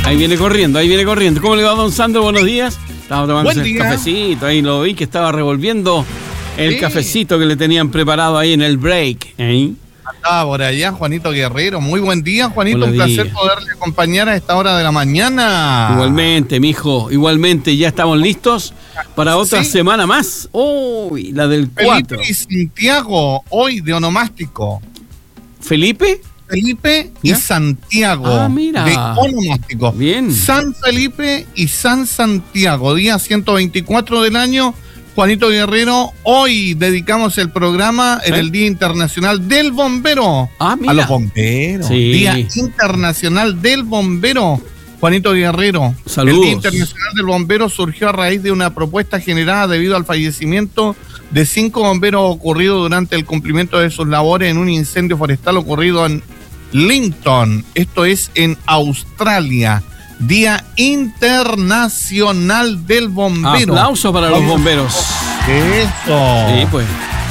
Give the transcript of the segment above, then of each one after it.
Ahí viene corriendo. ¿Cómo le va, don Sandro? Buenos días. Estaba tomando el cafecito, ahí lo vi que estaba revolviendo el cafecito que le tenían preparado ahí en el break. Estaba por allá Juanito Guerrero. Muy buen día, Juanito. Un placer poderle acompañar a esta hora de la mañana. Igualmente, mijo. Igualmente, ya estamos listos para otra semana más. Uy, la del 4. Felipe y Santiago, hoy de onomástico. ¿Felipe y Santiago, de onomástico. Bien. San Felipe y San Santiago, día 124 del año. Juanito Guerrero, hoy dedicamos el programa en el Día Internacional del Bombero. A los bomberos. Sí. Día Internacional del Bombero. Juanito Guerrero. Saludos. El Día Internacional del Bombero surgió a raíz de una propuesta generada debido al fallecimiento de 5 bomberos ocurrido durante el cumplimiento de sus labores en un incendio forestal ocurrido en Linton. Esto es en Australia. Día Internacional del Bombero. Aplauso para los bomberos. Eso. Sí, pues.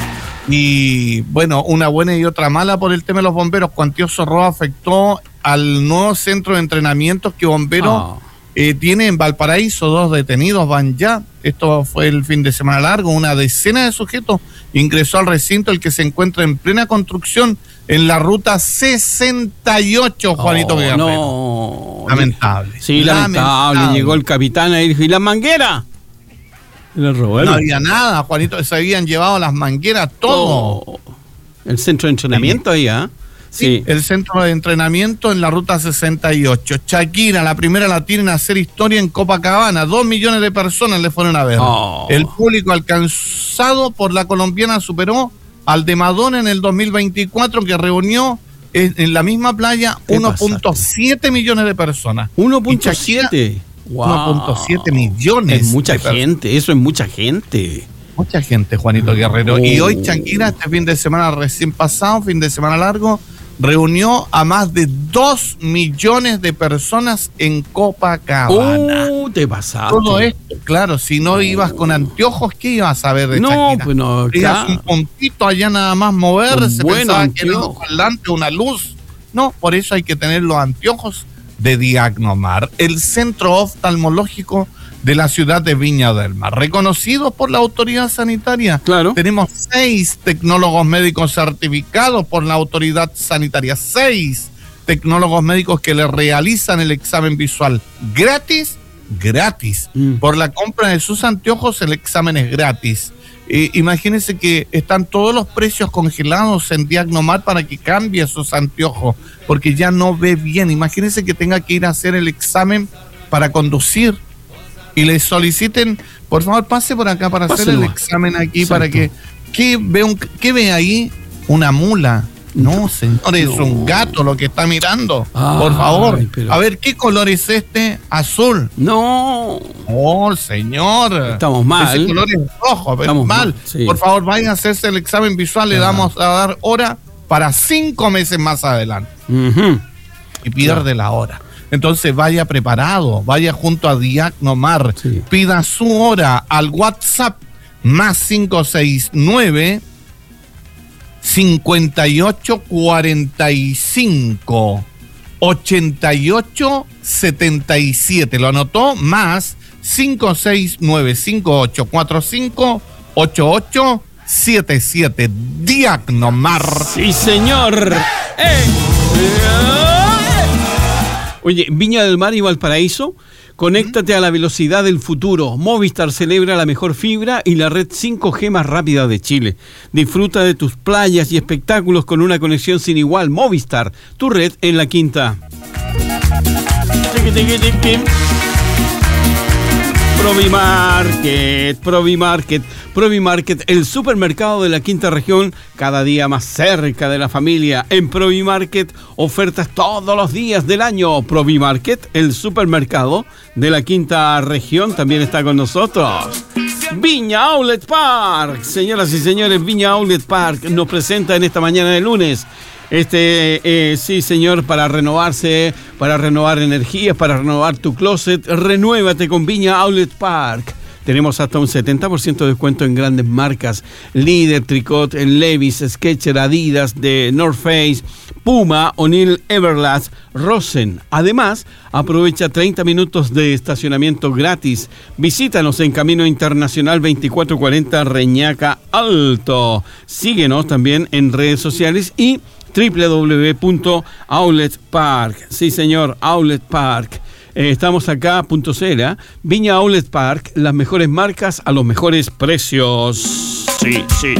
Y bueno, una buena y otra mala por el tema de los bomberos. Cuantioso robo afectó al nuevo centro de entrenamientos que bomberos tiene en Valparaíso. 2 detenidos van ya. Esto fue el fin de semana largo. Una decena de sujetos ingresó al recinto, el que se encuentra en plena construcción en la ruta 68, Juanito Guerrero. No. Lamentable. Sí, lamentable. Llegó el capitán ahí y dijo, ¿y las mangueras? No había nada, Juanito. Se habían llevado las mangueras, todo. El centro de entrenamiento ahí, ¿ah? Sí, el centro de entrenamiento en la ruta 68. Shakira, la primera latina en hacer historia en Copacabana. 2 millones de personas le fueron a ver. El público alcanzado por la colombiana superó al de Madonna en el 2024, que reunió en la misma playa 1.7 millones de personas. 1.7. Wow. 1.7 millones. Es mucha gente, eso es mucha gente. Mucha gente, Juanito Guerrero. Y hoy Shakira, este fin de semana recién pasado, fin de semana largo, reunió a más de 2 millones de personas en Copacabana. Te pasaste. Todo esto, claro, si no ibas con anteojos, ¿qué ibas a ver de Shakira? No, pues no, ibas un puntito allá nada más moverse, pensaba que era un parlante, una luz. No, por eso hay que tener los anteojos de Diagnomar, el centro oftalmológico de la ciudad de Viña del Mar, reconocido por la autoridad sanitaria. Claro. Tenemos 6 tecnólogos médicos certificados por la autoridad sanitaria, 6 tecnólogos médicos que le realizan el examen visual gratis. Por la compra de sus anteojos, el examen es gratis. Imagínense que están todos los precios congelados en Diagnomar para que cambie sus anteojos, porque ya no ve bien. Imagínense que tenga que ir a hacer el examen para conducir y le soliciten, por favor, pase por acá para hacer el examen aquí. Exacto. Para que ¿qué ve ahí? Una mula. No, señor, es un gato lo que está mirando. Por favor. A ver, ¿qué color es este? Azul. No. Oh, señor. Estamos mal. Ese color es rojo, pero estamos mal. Sí. Por favor, vayan a hacerse el examen visual. Le vamos a dar hora para 5 meses más adelante. Y pierde la hora. Entonces vaya preparado, vaya junto a Diagnomar, pida su hora al WhatsApp más 569 5845 8877. ¿Lo anotó? Más 569 5845 8877. Diagnomar. Sí, señor. Oye, Viña del Mar y Valparaíso, conéctate a la velocidad del futuro. Movistar celebra la mejor fibra y la red 5G más rápida de Chile. Disfruta de tus playas y espectáculos con una conexión sin igual. Movistar, tu red en la Quinta. Provimarket, el supermercado de la Quinta Región, cada día más cerca de la familia. En Provimarket, ofertas todos los días del año. Provimarket, el supermercado de la Quinta Región, también está con nosotros. Viña Outlet Park, señoras y señores, Viña Outlet Park nos presenta en esta mañana de lunes. Sí, señor, para renovarse, para renovar energías, para renovar tu closet, renuévate con Viña Outlet Park. Tenemos hasta un 70% de descuento en grandes marcas: Líder, Tricot, Levi's, Skechers, Adidas, de North Face, Puma, O'Neill, Everlast, Rosen. Además, aprovecha 30 minutos de estacionamiento gratis. Visítanos en Camino Internacional 2440 Reñaca Alto. Síguenos también en redes sociales y www.Outlet Park. Sí, señor, Outlet Park. Estamos acá, .cl, Viña Outlet Park, las mejores marcas a los mejores precios. Sí.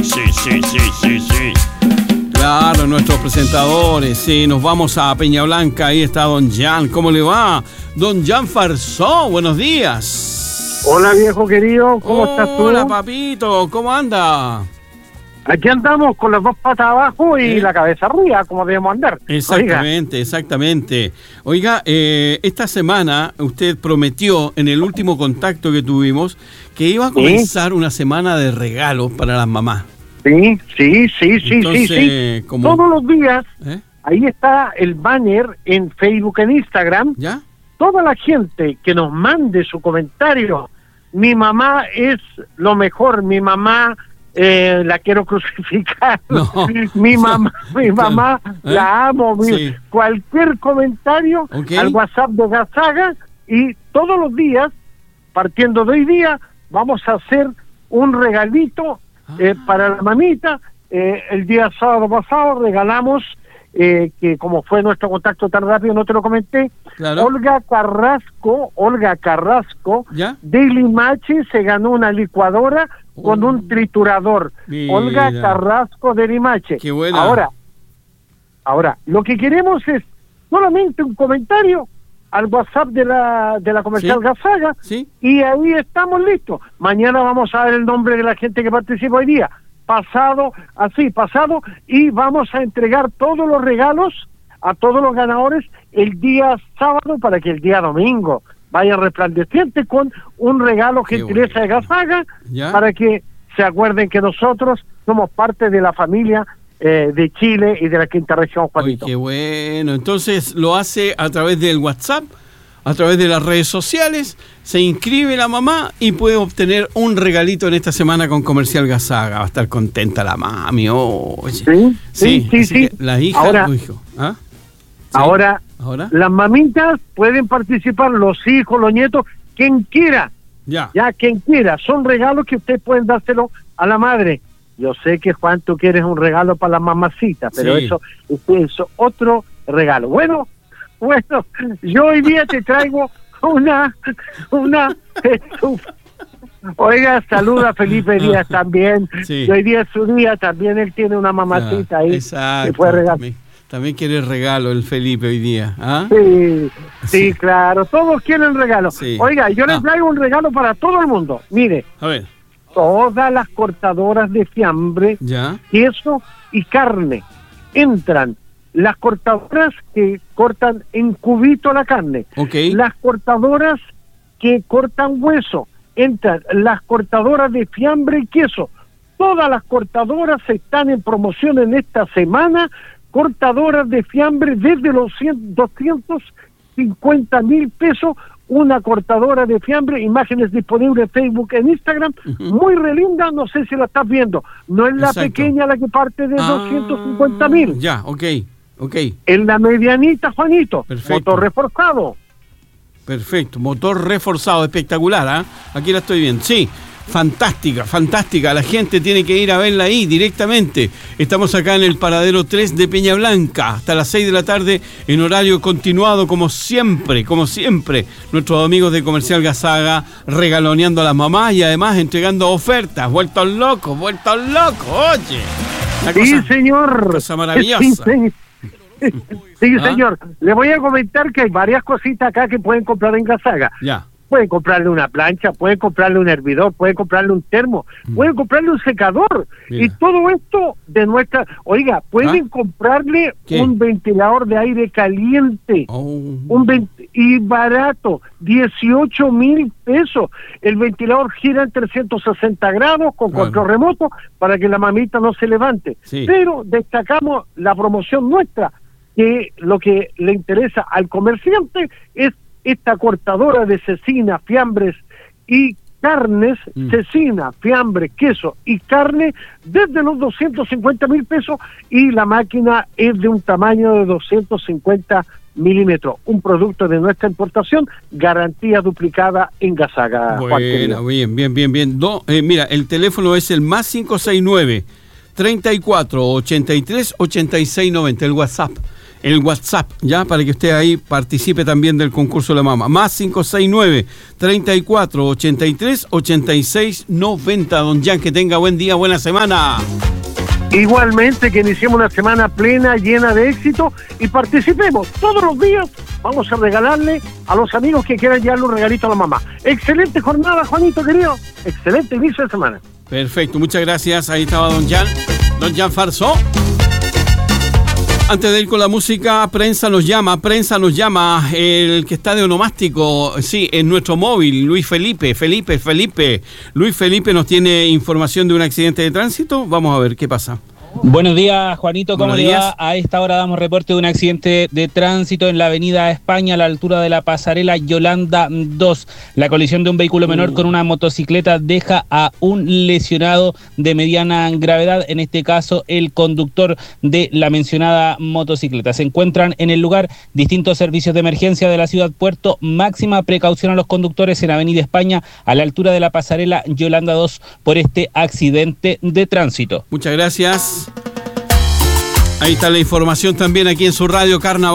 Claro, nuestros presentadores, sí, nos vamos a Peña Blanca, ahí está Don Jan. ¿Cómo le va? Don Jan Farsó, buenos días. Hola, viejo querido, ¿cómo estás tú? Hola, papito, ¿cómo anda? Aquí andamos con las dos patas abajo y la cabeza arriba, como debemos andar. Exactamente. Oiga, esta semana usted prometió en el último contacto que tuvimos que iba a comenzar una semana de regalos para las mamás. Sí. Entonces, todos los días, ahí está el banner en Facebook, en Instagram. ¿Ya? Toda la gente que nos mande su comentario, mi mamá es lo mejor, mi mamá... la quiero crucificar, mi mamá la amo, cualquier comentario al WhatsApp de Gazaga, y todos los días, partiendo de hoy día, vamos a hacer un regalito para la mamita. El día sábado pasado regalamos, que como fue nuestro contacto tan rápido, no te lo comenté, claro. Olga Carrasco ¿ya? De Limache se ganó una licuadora con un triturador. Mira. Olga Carrasco de Limache. Qué buena. Ahora, lo que queremos es solamente un comentario al WhatsApp de la comercial Gazaga, y ahí estamos listos. Mañana vamos a ver el nombre de la gente que participa hoy día. Pasado, y vamos a entregar todos los regalos a todos los ganadores el día sábado, para que el día domingo vaya resplandeciente con un regalo gentileza de Gazaga, para que se acuerden que nosotros somos parte de la familia de Chile y de la quinta región, Juanito. Qué bueno. Entonces lo hace a través del WhatsApp, a través de las redes sociales, se inscribe la mamá y puede obtener un regalito en esta semana con Comercial Gazaga. Va a estar contenta la mami. Sí. La hija o hijo. Ahora, las mamitas pueden participar, los hijos, los nietos, quien quiera. Ya, quien quiera. Son regalos que ustedes pueden dárselo a la madre. Yo sé que, Juan, tú quieres un regalo para la mamacita, pero eso es otro regalo. Bueno, yo hoy día te traigo una oiga, saluda a Felipe Díaz también. Hoy día es su día, también él tiene una mamacita ahí. Exacto. Que fue regalo. También quiere regalo el Felipe hoy día. Sí, claro, todos quieren regalo. Oiga, yo les traigo un regalo para todo el mundo. Mire, a ver, todas las cortadoras de fiambre, queso y carne entran. Las cortadoras que cortan en cubito la carne, las cortadoras que cortan hueso, entran. Las cortadoras de fiambre y queso, todas las cortadoras están en promoción en esta semana. Cortadoras de fiambre desde los 250,000 pesos, una cortadora de fiambre, imágenes disponibles en Facebook, en Instagram, muy relinda, no sé si la estás viendo, no es la pequeña la que parte de 250,000. Ya, ok. En la medianita, Juanito, perfecto. Motor reforzado, espectacular, aquí la estoy viendo, fantástica, la gente tiene que ir a verla ahí directamente. Estamos acá en el paradero 3 de Peña Blanca, hasta las 6 de la tarde, en horario continuado, como siempre, nuestros amigos de Comercial Gazaga regaloneando a las mamás y además entregando ofertas, vueltos locos, oye. Señor. Cosa maravillosa. Sí, señor. Le voy a comentar que hay varias cositas acá que pueden comprar en Gazaga. Pueden comprarle una plancha, pueden comprarle un hervidor, pueden comprarle un termo, pueden comprarle un secador. Y todo esto de nuestra... Oiga, pueden comprarle un ventilador de aire caliente. Y barato, 18,000 pesos. El ventilador gira en 360 grados con control remoto para que la mamita no se levante. Pero destacamos la promoción nuestra, que lo que le interesa al comerciante es esta cortadora de cecina, fiambres y carnes, cecina, fiambre, queso y carne desde los 250.000 pesos, y la máquina es de un tamaño de 250 milímetros. Un producto de nuestra importación, garantía duplicada en Gasaga. Bueno, bien. Mira, el teléfono es el más 569 34 83 86 90, el WhatsApp, ya, para que usted ahí participe también del concurso de la mama. Más 569 34 83 86 90. Don Jan, que tenga buen día, buena semana. Igualmente, que iniciemos una semana plena, llena de éxito, y participemos todos los días. Vamos a regalarle a los amigos que quieran llevarle un regalito a la mamá. Excelente jornada, Juanito querido. Excelente inicio de semana. Perfecto, muchas gracias. Ahí estaba don Jan Farsó. Antes de ir con la música, Prensa nos llama, el que está de onomástico, sí, en nuestro móvil, Luis Felipe. Luis Felipe nos tiene información de un accidente de tránsito. Vamos a ver qué pasa. Buenos días, Juanito, ¿cómo le va? A esta hora damos reporte de un accidente de tránsito en la avenida España, a la altura de la pasarela Yolanda 2. La colisión de un vehículo menor con una motocicleta deja a un lesionado de mediana gravedad, en este caso el conductor de la mencionada motocicleta. Se encuentran en el lugar distintos servicios de emergencia de la ciudad Puerto. Máxima precaución a los conductores en avenida España, a la altura de la pasarela Yolanda 2, por este accidente de tránsito. Muchas gracias. Ahí está la información también aquí en su radio Carnaval.